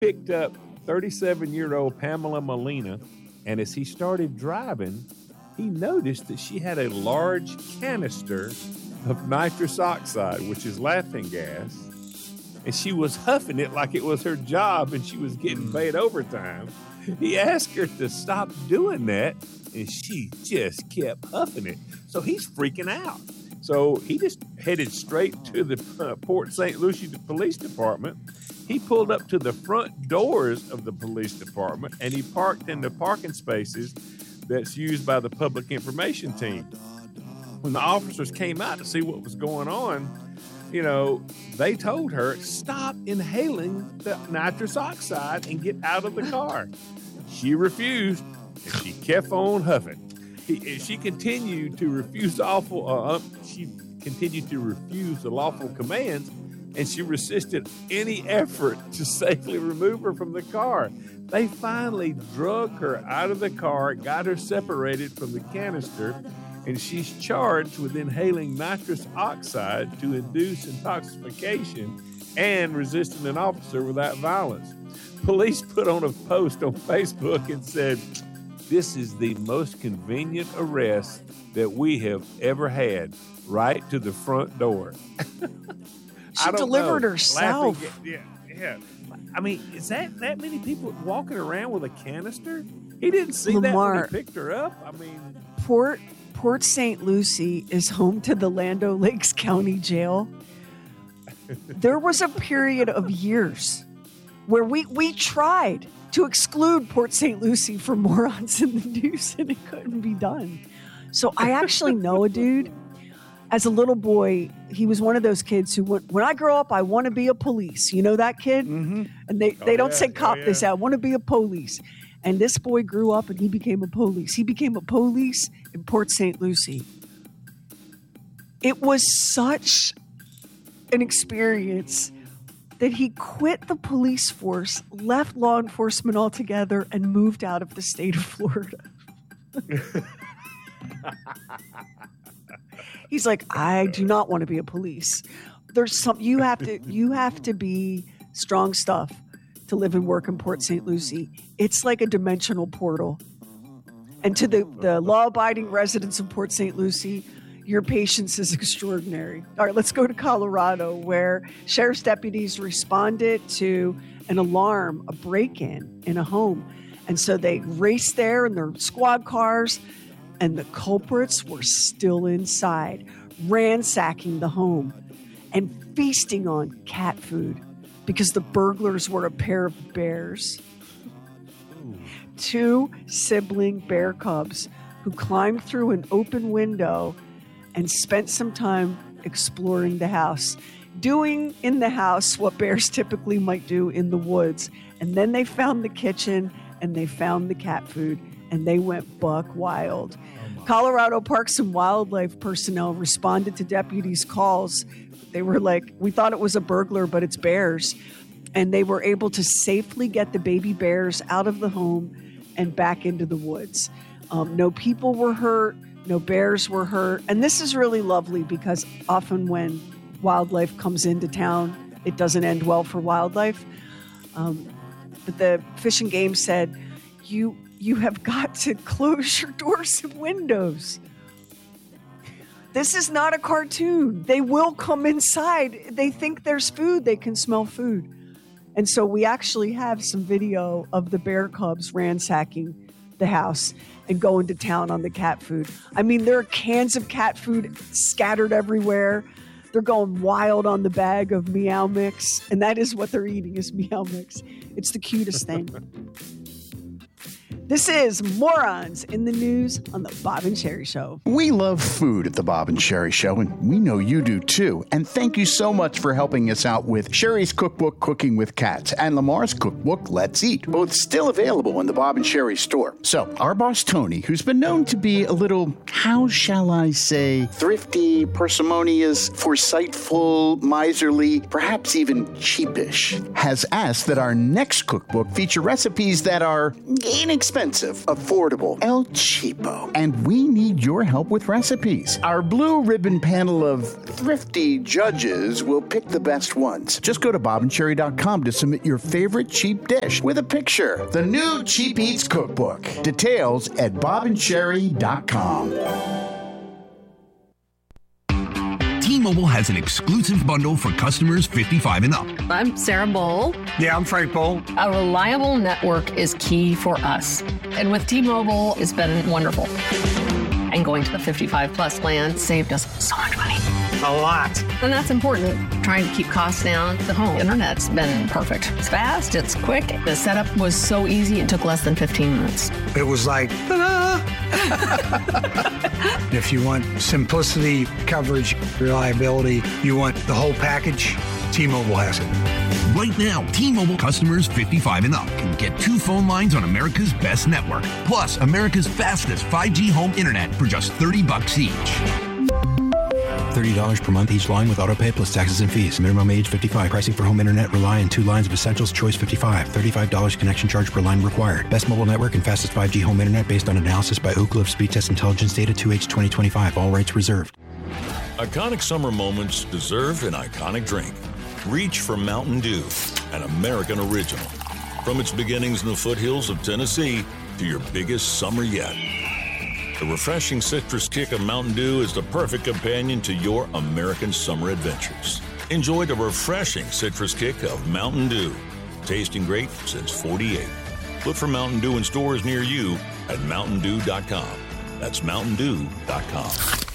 picked up 37-year-old Pamela Molina, and as he started driving, he noticed that she had a large canister of nitrous oxide, which is laughing gas, and she was huffing it like it was her job and she was getting paid overtime. He asked her to stop doing that, and she just kept huffing it. So he's freaking out. So he just headed straight to the Port St. Lucie Police Department. He pulled up to the front doors of the police department, and he parked in the parking spaces that's used by the public information team. When the officers came out to see what was going on, they told her, stop inhaling the nitrous oxide and get out of the car. She refused, and she kept on huffing. She continued to refuse the lawful commands, and she resisted any effort to safely remove her from the car. They finally drug her out of the car, got her separated from the canister, and she's charged with inhaling nitrous oxide to induce intoxication and resisting an officer without violence. Police put on a post on Facebook and said, "This is the most convenient arrest that we have ever had, right to the front door." She delivered herself. Yeah. I mean, is that many people walking around with a canister? He didn't see Lamar, that when he picked her up. I mean, Port St. Lucie is home to the Land O'Lakes County Jail. There was a period of years where we tried to exclude Port St. Lucie from morons in the news, and it couldn't be done. So I actually know a dude. As a little boy, he was one of those kids who went, when I grow up, I want to be a police. You know that kid? Mm-hmm. And they don't say cop, they say, I want to be a police. And this boy grew up and he became a police. He became a police in Port St. Lucie. It was such an experience that he quit the police force, left law enforcement altogether, and moved out of the state of Florida. He's like, I do not want to be a police. There's some you have to be strong stuff to live and work in Port St. Lucie. It's like a dimensional portal. And to the law-abiding residents of Port St. Lucie, your patience is extraordinary. All right, let's go to Colorado, where sheriff's deputies responded to an alarm, a break-in in a home. And so they raced there in their squad cars, and the culprits were still inside, ransacking the home and feasting on cat food because the burglars were a pair of bears. Two sibling bear cubs who climbed through an open window and spent some time exploring the house, doing in the house what bears typically might do in the woods. And then they found the kitchen and they found the cat food, and they went buck wild. Colorado Parks and Wildlife personnel responded to deputies' calls. They were like, we thought it was a burglar, but it's bears. And they were able to safely get the baby bears out of the home and back into the woods. No people were hurt. No bears were hurt. And this is really lovely because often when wildlife comes into town, it doesn't end well for wildlife. But the Fish and Game said, you have got to close your doors and windows. This is not a cartoon. They will come inside. They think there's food. They can smell food. And so we actually have some video of the bear cubs ransacking the house and going to town on the cat food. I mean, there are cans of cat food scattered everywhere. They're going wild on the bag of Meow Mix. And that is what they're eating, is Meow Mix. It's the cutest thing. This is Morons in the News on the Bob and Sheri Show. We love food at the Bob and Sheri Show, and we know you do too. And thank you so much for helping us out with Sheri's cookbook, Cooking with Cats, and Lamar's cookbook, Let's Eat, both still available in the Bob and Sheri store. So, our boss Tony, who's been known to be a little, how shall I say, thrifty, parsimonious, foresightful, miserly, perhaps even cheapish, has asked that our next cookbook feature recipes that are inexpensive inexpensive, affordable, El Cheapo. And we need your help with recipes. Our blue ribbon panel of thrifty judges will pick the best ones. Just go to bobandcherry.com to submit your favorite cheap dish with a picture. The new Cheap Eats Cookbook. Details at bobandcherry.com. T-Mobile has an exclusive bundle for customers 55 and up. I'm Sarah Bowl. Yeah, I'm Frank Bowl. A reliable network is key for us. And with T-Mobile, it's been wonderful. And going to the 55 plus plan saved us so much money. A lot. And that's important. Trying to keep costs down. The home internet's been perfect. It's fast, it's quick. The setup was so easy, it took less than 15 minutes. It was like, ta-da! If you want simplicity, coverage, reliability, you want the whole package, T-Mobile has it. Right now, T-Mobile customers 55 and up can get 2 phone lines on America's best network, plus America's fastest 5G home internet for just $30 each. $30 per month each line with autopay plus taxes and fees. Minimum age 55. Pricing for home internet rely on 2 lines of Essentials Choice 55. $35 connection charge per line required. Best mobile network and fastest 5G home internet based on analysis by Ookla of Speed Test Intelligence data 2H 2025. All rights reserved. Iconic summer moments deserve an iconic drink. Reach for Mountain Dew, an American original. From its beginnings in the foothills of Tennessee to your biggest summer yet. The refreshing citrus kick of Mountain Dew is the perfect companion to your American summer adventures. Enjoy the refreshing citrus kick of Mountain Dew. Tasting great since '48. Look for Mountain Dew in stores near you at MountainDew.com. That's MountainDew.com.